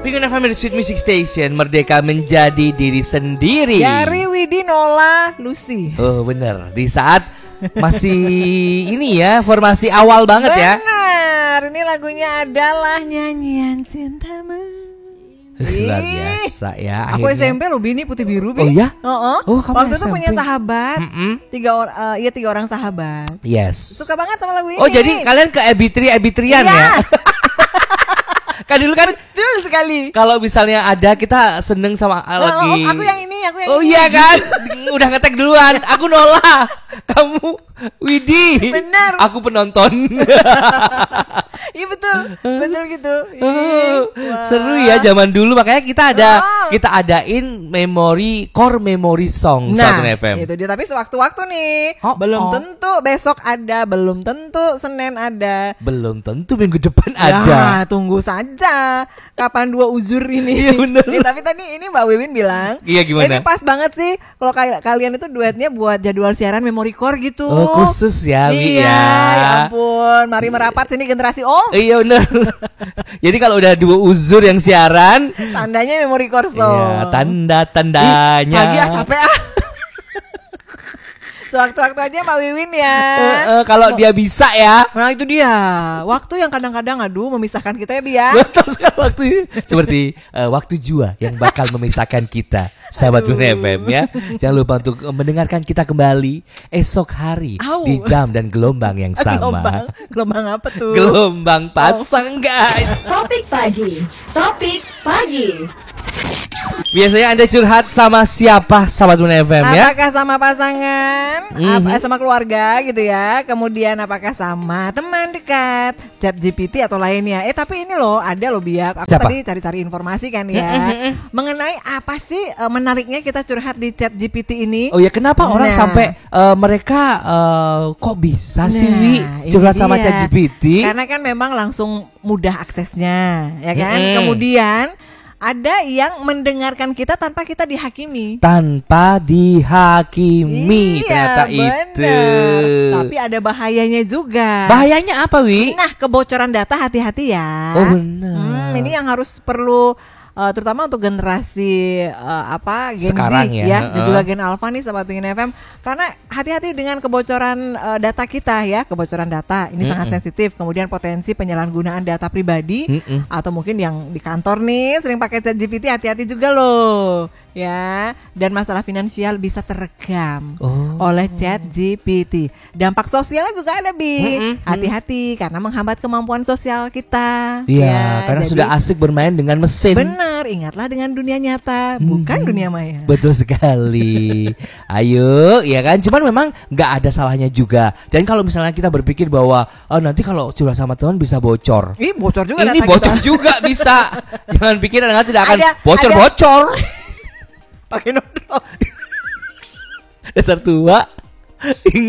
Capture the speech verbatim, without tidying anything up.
Pengen F M Sweet Music Station, merdeka menjadi diri sendiri. Dari Widi Nola Lucy. Oh bener, di saat masih ini ya, formasi awal banget ya. Benar, ini lagunya adalah Nyanyian Cintamu. Luar biasa ya. Aku akhirnya. S M P loh, Bini Putih Biru. Bi. Oh iya? Uh-uh. Oh, kamu waktu S M P. itu punya sahabat, Mm-mm. tiga orang, uh, iya tiga orang sahabat. Yes. Suka banget sama lagu ini. Oh jadi kalian ke Ebitri Ebitrian Iya. ya? Kan dulu kan betul sekali. kalau misalnya ada kita seneng sama uh, Oh, lagi. oh, aku yang ini, aku yang Oh ini. iya kan? Udah ngetek duluan. Aku Nola. Kamu Widi. Benar. Aku penonton. Iya betul, betul gitu. Oh, Wah. seru ya zaman dulu, makanya kita ada Oh. kita adain memori core memory song Nah, Sabun F M. itu dia. Tapi sewaktu-waktu nih, Oh, belum oh. tentu besok ada, belum tentu Senin ada. Belum tentu minggu depan Ya, ada. tunggu saja kapan dua uzur ini. Iya, bener. Nih, tapi tadi ini Mbak Wiwin bilang, Iya, gimana? ini pas banget sih kalau kayak kalian itu duetnya buat jadwal siaran memory core gitu. Oh, khusus ya, Wi Iya, ya. ya ampun, mari merapat sini generasi old. Iya bener. Jadi kalau udah dua uzur yang siaran, Tandanya memory core so. iya, tanda-tandanya. Pagi ah capek ah. Sewaktu-waktu aja Mbak Wiwin ya. Eh, eh, kalau dia bisa ya. Nah itu dia, waktu yang kadang-kadang aduh memisahkan kita ya Bi ya. Betul sekali waktu seperti eh, waktu jua yang bakal memisahkan kita, sahabat Aduh. F M ya. Jangan lupa untuk mendengarkan kita kembali esok hari Au. di jam dan gelombang yang sama. Gelombang, gelombang apa tuh? Gelombang pasang guys. Topik pagi, topik pagi. Biasanya Anda curhat sama siapa, sahabat F M ya? Apakah sama pasangan, Mhm. apa, sama keluarga gitu ya. Kemudian apakah sama teman dekat, chat G P T atau lainnya. Eh tapi ini loh, ada loh Biak. Aku Siapa? tadi cari-cari informasi kan ya. Mengenai apa sih eh, menariknya kita curhat di chat G P T ini. Oh ya, kenapa orang Nah. sampai eh, mereka eh, kok bisa sih Nah, Wi ini curhat sama dia. ChatGPT? Karena kan memang langsung mudah aksesnya, ya kan. Mm-mm. Kemudian ada yang mendengarkan kita tanpa kita dihakimi. Tanpa dihakimi, Iya, ternyata bener. itu. Tapi ada bahayanya juga. Bahayanya apa, Wi? Nah, kebocoran data hati-hati ya. Oh, benar. Hmm, ini yang harus perlu uh, terutama untuk generasi uh, apa Gen Sekarang Z ya, dan heeh. juga Gen Alpha nih sahabat Pingin F M, karena hati-hati dengan kebocoran uh, data kita ya. Kebocoran data ini sangat Mm-mm. sensitif. Kemudian potensi penyalahgunaan data pribadi Mm-mm. atau mungkin yang di kantor nih sering pakai ChatGPT, hati-hati juga loh ya. Dan masalah finansial bisa terekam Oh. oleh ChatGPT. Dampak sosialnya juga ada Bi. Mm-mm. Hati-hati karena menghambat kemampuan sosial kita. Iya, Ya, karena jadi- sudah asik bermain dengan mesin. Benar, ingatlah dengan dunia nyata, bukan Hmm. dunia maya. Betul sekali. Ayo, ya kan. Cuman memang nggak ada salahnya juga. Dan kalau misalnya kita berpikir bahwa oh, nanti kalau curhat sama teman bisa bocor. Ih, bocor juga Ini data bocor kita. juga bisa. Jangan pikir Anda tidak akan Ada- bocor-bocor. Pakai nodong. Dasar tua.